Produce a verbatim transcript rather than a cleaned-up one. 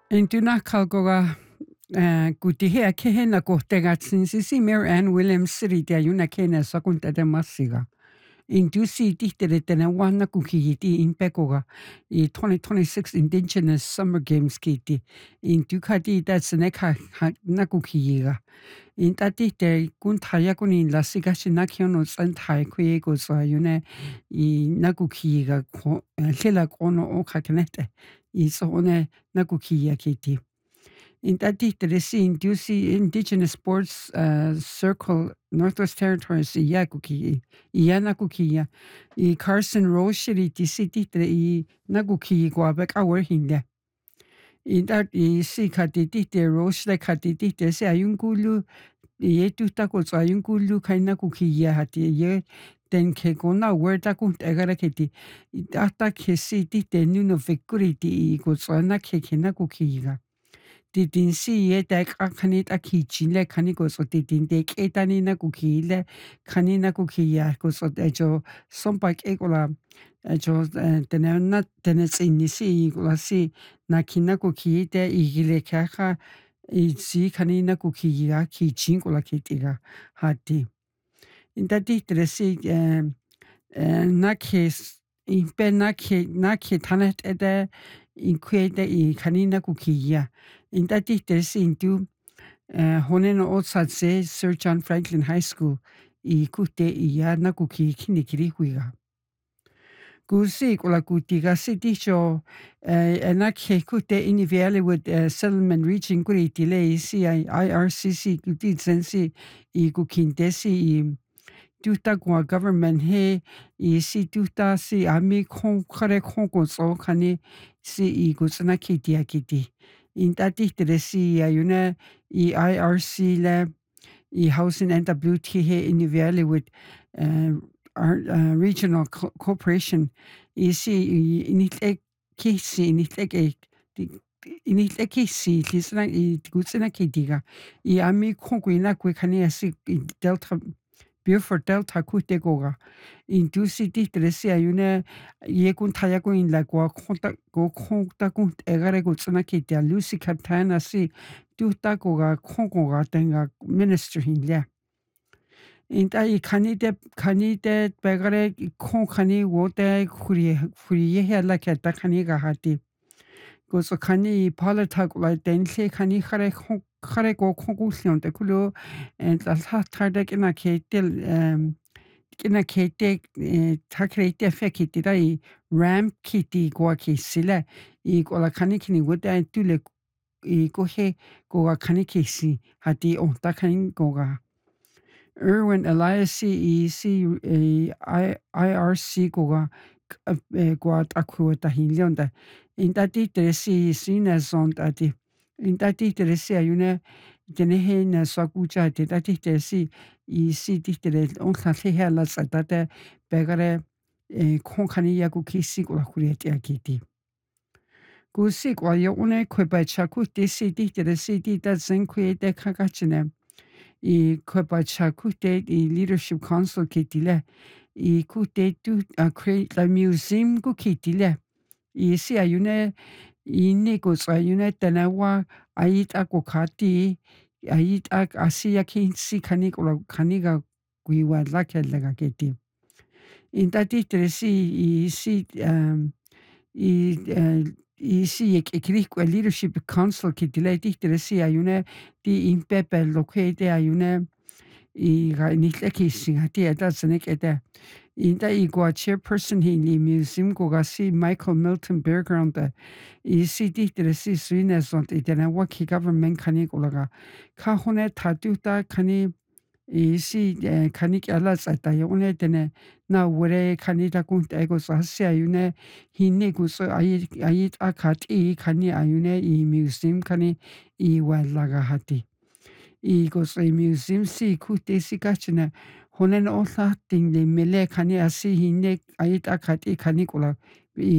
Intuna kalgoga kutihe kehena kohtegatsin sisi Mary Ann Williams City dia yuna kena sakunta de masiga. Indusi dihtere tena wana kukihiti in pekoga i twenty twenty-six Indigenous Summer Games kiti. Indukati that's neka nakukiga. In tatite kun taya kunin la sigashi nakiono santai kuego sa yune i nakukiga lela kono o kakanete. I so one nakukia kiti. In tatite si indusi Indigenous Sports uh, Circle Northwest Territories i yakuki i yanakukia i Carson Rose City ti sitite i nakuki guabek awer hinde. In that i si katitite Rose le katitite se ayungulu ye tutako so ayungulu kaina kukia hati ye den ke kona werta kun tegara keti ata kesi tite nuno vekuriti i ko so na ke kena kukiga. Titin si ye tek akanit akichile kaniko so titin tek etanina kukile kanina kukia ko so ejo sompak ekola ejo tenena tenes inisi ikola si nakina kukite igile kaka i si kanina kukia ki chinkola kitiga hati. Intati tresi nakes impe nake nake tanet ede inkwede i kanina kukia. Intati tresi intu honeno otsatse Sir John Franklin High School i kute i ya nakuki kinikiri huiga. Gusi kola kutiga city show enake kute iniviale with settlement reaching kuri delay si I R C C kuti sensi i kukindesi i tuta kwa government he i si tuta si ami kong kare kongo so kani si i gutsana kiti akiti. Intati tresi ayuna i I R C le i housing N W T he iniviale with uh, our uh, regional co- corporation i si initle kisi initle initle kisi lisna i gutsana kitiga i ami kongo ina kwe kani si delta Beaufort Delta kutegoga in two city tresi ayuna ye kun taya kun in la kwa konta go konta kun egare gutsana kitia Lucy Capitana si tuta goga kongoga tenga minister hinle. Inta i kanite kanite begare kon kani wote kuri kuri ye hela keta kani ga hati. Goso kani politak la dense kani khare khare go kongusion te kulo and la tarde kina ketel kina kete takrete fekiti dai ram kiti go ki sile I gola kani kini wote tule I go he go kani kisi hati on takani goga. Erwin Elias I C I R C goga gwa takua tahin leonda. Intati tresi sina zondati. Intati tresi ayuna tenehe na swakucha te tati tresi I si titere on tlehe la satate begare konkani yaku kisi kwa kurieti akiti. Gusi kwa yone kwepa chaku tisi titere si tita zenkwe de kakachine. I kwepa chaku te I leadership council kitile. I kute tu create la museum ku kitile. I si ayune ini ko ayune tenawa ait ako kati ait ak asia kinsi kani ko kaniga kuiwa lake lega keti. Intati tresi I si um I I si ekiriko leadership council kitile ti tresi ayune di impepe lokete ayune I ga nitleki singati eta zenek eta. Inta I go chairperson hi ni museum go ga si Michael Milton Bareground I si di tresi suine sont itena waki government kani ko laga ka hone tatuta kani I si kani ala sata yone tene na wore kani ta kun ego sa si ayune hinne go so ay ayit akati kani ayune I museum kani I wa laga hati. I go so museum si kute si kachina honen ola ting de mele kani asi hinne ayit akati kani kola